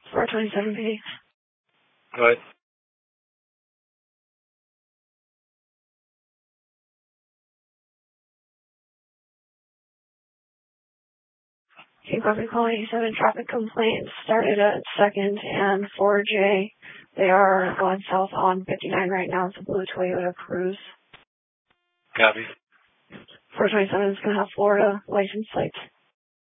427P. Go ahead. King Coffee Call 87 traffic complaints started at 2nd and 4J. They are going south on 59 right now. It's a blue Toyota Cruise. Copy. 427 is going to have Florida license plates.